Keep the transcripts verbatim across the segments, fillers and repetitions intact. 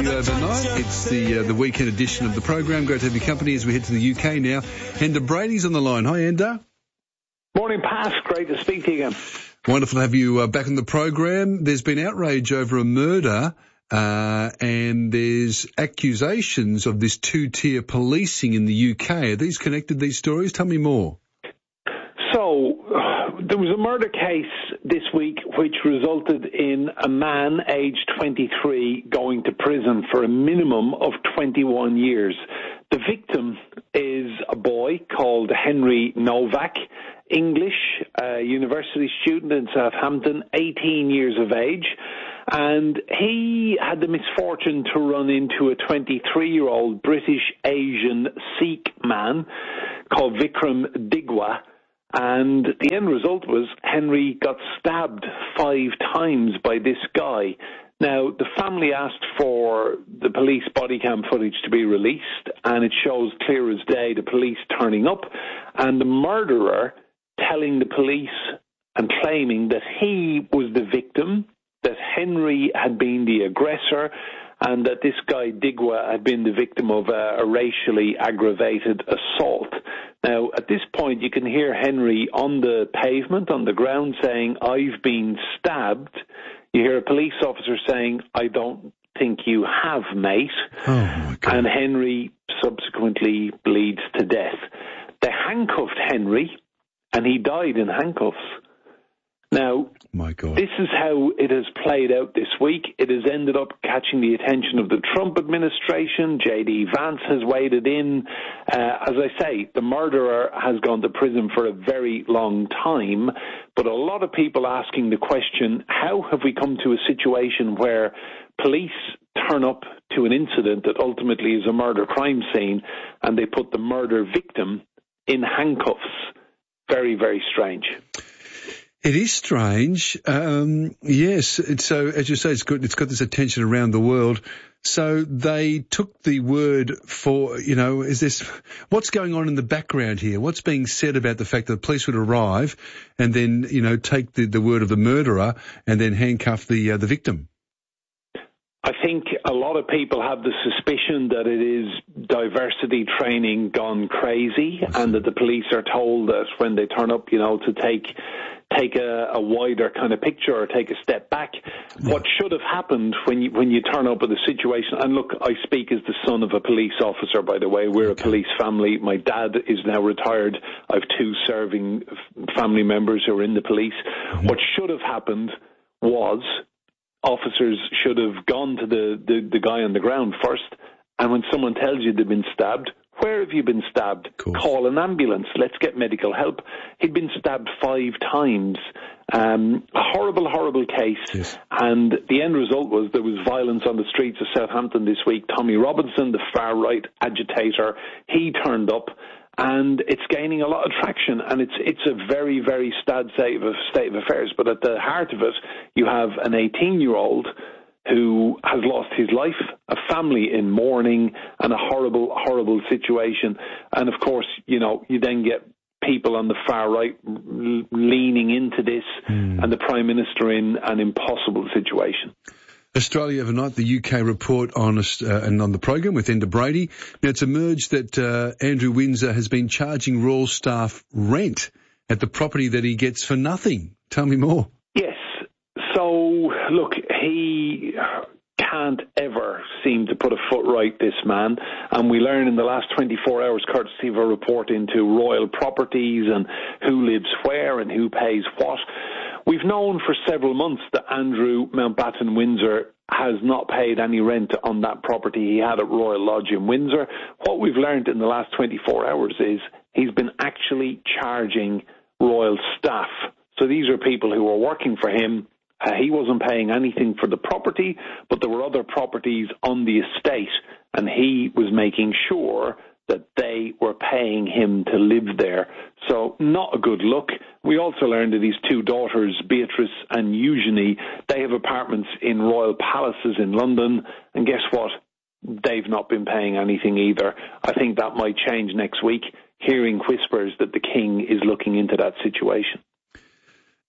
overnight. It's the uh, the weekend edition of the program. Great to have your company as we head to the U K now. Enda Brady's on the line. Hi, Enda. Morning, Pat. Great to speak to you again. Wonderful to have you uh, back on the program. There's been outrage over a murder, uh, and there's accusations of this two-tier policing in the U K. Are these connected, these stories? Tell me more. So, there was a murder case this week which resulted in a man aged twenty-three going to prison for a minimum of twenty-one years. The victim is a boy called Henry Novak, English, uh, university student in Southampton, eighteen years of age. And he had the misfortune to run into a twenty-three-year-old British Asian Sikh man called Vikram Digwa. And the end result was Henry got stabbed five times by this guy. Now, the family asked for the police body cam footage to be released, and it shows clear as day the police turning up and the murderer telling the police and claiming that he was the victim, that Henry had been the aggressor, and that this guy Digwa had been the victim of a, a racially aggravated assault. Now, at this point, you can hear Henry on the pavement, on the ground, saying, "I've been stabbed." You hear a police officer saying, "I don't think you have, mate." Oh, my God. And Henry subsequently bleeds to death. They handcuffed Henry, and he died in handcuffs. Now, my God. This is how it has played out this week. It has ended up catching the attention of the Trump administration. J D Vance has waded in. Uh, as I say, the murderer has gone to prison for a very long time. But a lot of people asking the question, how have we come to a situation where police turn up to an incident that ultimately is a murder crime scene and they put the murder victim in handcuffs? Very, very strange. It is strange. Um, yes. It's, so, as you say, it's got, it's got this attention around the world. So they took the word for, you know, is this, what's going on in the background here? What's being said about the fact that the police would arrive and then, you know, take the, the word of the murderer and then handcuff the, uh, the victim? I think a lot of people have the suspicion that it is diversity training gone crazy, and that the police are told that when they turn up, you know, to take take a, a wider kind of picture or take a step back. Yeah. What should have happened when you when you turn up with a situation, and look, I speak as the son of a police officer, by the way. We're okay. A police family. My dad is now retired. I have two serving family members who are in the police. Mm-hmm. What should have happened was officers should have gone to the, the, the guy on the ground first, and when someone tells you they've been stabbed, where have you been stabbed? Cool. Call an ambulance. Let's get medical help. He'd been stabbed five times. Um, a horrible, horrible case. Yes. And the end result was there was violence on the streets of Southampton this week. Tommy Robinson, the far-right agitator, he turned up. And it's gaining a lot of traction, and it's it's a very, very sad state of, state of affairs. But at the heart of it, you have an eighteen-year-old who has lost his life, a family in mourning, and a horrible, horrible situation. And, of course, you know, you then get people on the far right leaning into this, mm. and the Prime Minister in an impossible situation. Australia overnight, the U K report on uh, and on the program with Enda Brady. Now, it's emerged that uh, Andrew Windsor has been charging Royal staff rent at the property that he gets for nothing. Tell me more. Yes. So, look, he can't ever seem to put a foot right, this man. And we learned in the last twenty-four hours, courtesy of a report into Royal Properties and who lives where and who pays what. We've known for several months that Andrew Mountbatten Windsor has not paid any rent on that property he had at Royal Lodge in Windsor. What we've learned in the last twenty-four hours is he's been actually charging Royal staff. So these are people who are working for him. Uh, he wasn't paying anything for the property, but there were other properties on the estate, and he was making sure that they were paying him to live there. So not a good look. We also learned that his two daughters, Beatrice and Eugenie, they have apartments in Royal Palaces in London, and guess what? They've not been paying anything either. I think that might change next week, hearing whispers that the King is looking into that situation.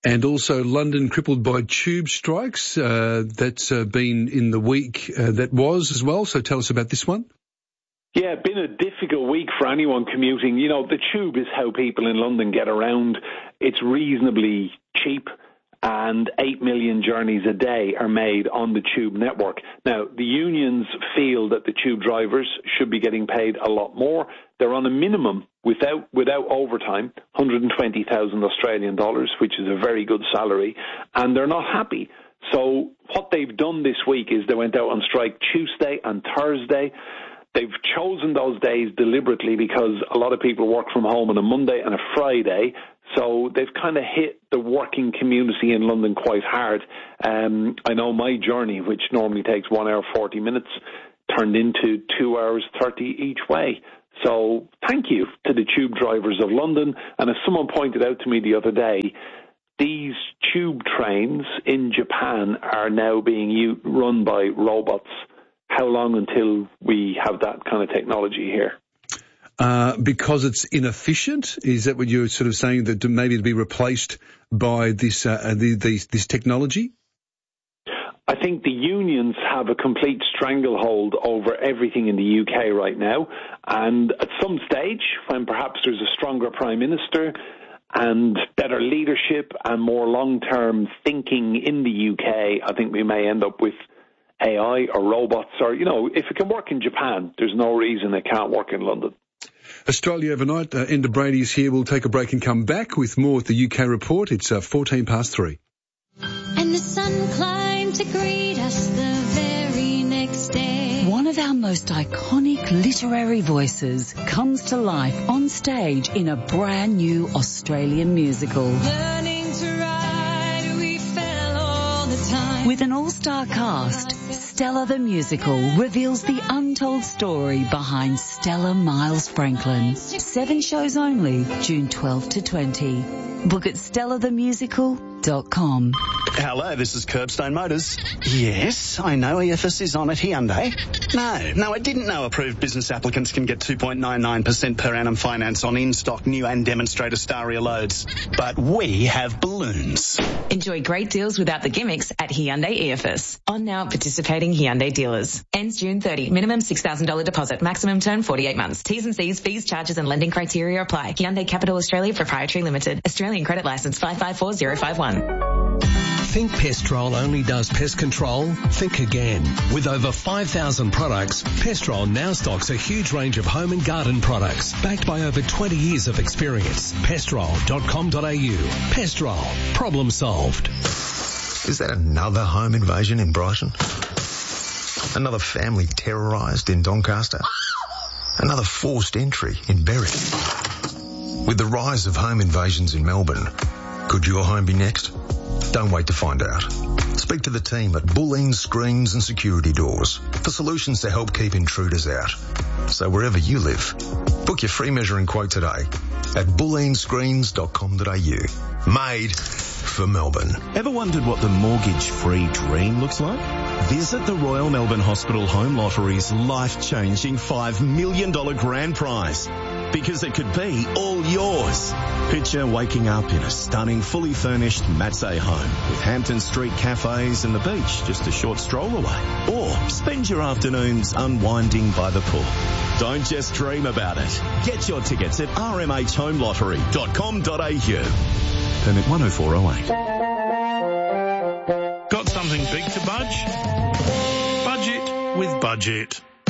And also London crippled by tube strikes. Uh, that's uh, been in the week uh, that was as well. So tell us about this one. Yeah, been a difficult week for anyone commuting. You know, the tube is how people in London get around. It's reasonably cheap, and eight million journeys a day are made on the tube network. Now, the unions feel that the tube drivers should be getting paid a lot more. They're on a minimum without without overtime, one hundred twenty thousand Australian dollars, which is a very good salary, and they're not happy. So what they've done this week is they went out on strike Tuesday and Thursday. They've chosen those days deliberately because a lot of people work from home on a Monday and a Friday, so they've kind of hit the working community in London quite hard. Um, I know my journey, which normally takes one hour forty minutes, turned into two hours thirty each way. So thank you to the tube drivers of London. And as someone pointed out to me the other day, these tube trains in Japan are now being u- run by robots. How long until we have that kind of technology here? Uh, because it's inefficient? Is that what you're sort of saying, that maybe to be replaced by this uh, the, the, this technology? I think the unions have a complete stranglehold over everything in the U K right now. And at some stage, when perhaps there's a stronger Prime Minister and better leadership and more long-term thinking in the U K, I think we may end up with A I or robots, or, you know, if it can work in Japan, there's no reason it can't work in London. Australia Overnight, uh, Enda Brady is here. We'll take a break and come back with more of the U K report. It's uh, fourteen past three. And the sun climbed to greet us the very next day. One of our most iconic literary voices comes to life on stage in a brand new Australian musical. Learning to ride, we fell all the time. With an all-star cast, Stella the Musical reveals the untold story behind Stella Miles Franklin. Seven shows only, June twelfth to twentieth. Book at stella the musical dot com. Hello, this is Curbstone Motors. Yes, I know E F S is on at Hyundai. No, no, I didn't know approved business applicants can get two point nine nine percent per annum finance on in-stock new and demonstrator Staria loads. But we have balloons. Enjoy great deals without the gimmicks at Hyundai E F S. On now participating Hyundai dealers. Ends June thirtieth. Minimum six thousand dollars deposit. Maximum term forty-eight months. T's and C's, fees, charges and lending criteria apply. Hyundai Capital Australia Proprietary Limited. Australian credit license five five four zero five one. Think Pestrol only does pest control? Think again. With over five thousand products, Pestrol now stocks a huge range of home and garden products, backed by over twenty years of experience. pestrol dot com dot a u. Pestrol. Problem solved. Is that another home invasion in Brighton? Another family terrorised in Doncaster? Another forced entry in Berwick? With the rise of home invasions in Melbourne, could your home be next? Don't wait to find out. Speak to the team at Bulleen Screens and Security Doors for solutions to help keep intruders out. So wherever you live, book your free measuring quote today at bulleen screens dot com dot a u. Made for Melbourne. Ever wondered what the mortgage-free dream looks like? Visit the Royal Melbourne Hospital Home Lottery's life-changing five million dollars grand prize. Because it could be all yours. Picture waking up in a stunning, fully furnished Matsay home with Hampton Street cafes and the beach just a short stroll away. Or spend your afternoons unwinding by the pool. Don't just dream about it. Get your tickets at r m h home lottery dot com dot a u. Permit one oh four oh eight. Got something big to budge? Budget with Budget.